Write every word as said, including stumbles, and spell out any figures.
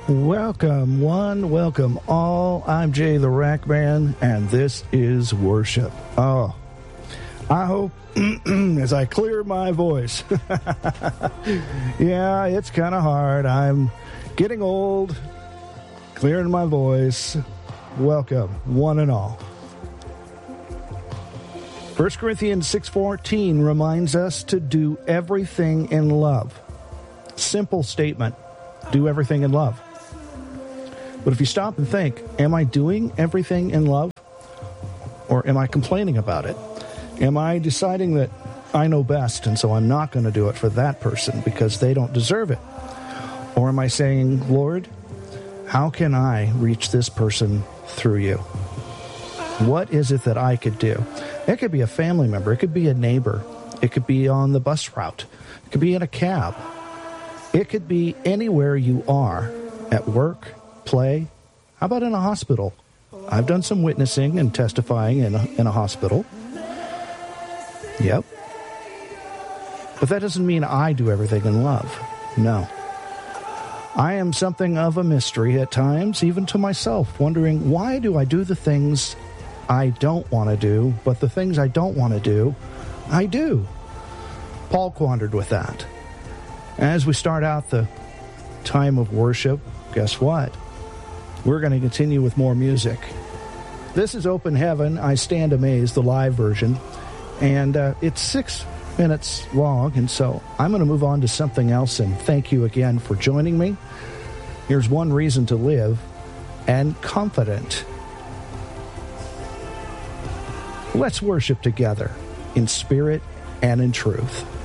Welcome, one, welcome all. I'm Jay the Rack Man, and this is Worship. Oh, I hope as I clear my voice. Yeah, it's kind of hard. I'm getting old, clearing my voice. Welcome, one and all. First Corinthians six fourteen reminds us to do everything in love. Simple statement. Do everything in love. But if you stop and think, am I doing everything in love? Or am I complaining about it? Am I deciding that I know best and so I'm not going to do it for that person because they don't deserve it? Or am I saying, Lord, how can I reach this person through you? What is it that I could do? It could be a family member. It could be a neighbor. It could be on the bus route. It could be in a cab. It could be anywhere you are, at work, play. How about in a hospital? I've done some witnessing and testifying in a, in a hospital. Yep. But that doesn't mean I do everything in love. No. I am something of a mystery at times, even to myself, wondering why do I do the things I don't want to do, but the things I don't want to do, I do. Paul quandered with that. As we start out the time of worship, guess what? We're going to continue with more music. This is Open Heaven, I Stand Amazed, the live version. And uh, it's six minutes long, and so I'm going to move on to something else, and thank you again for joining me. Here's One Reason to Live, and Confident. Let's worship together in spirit and in truth.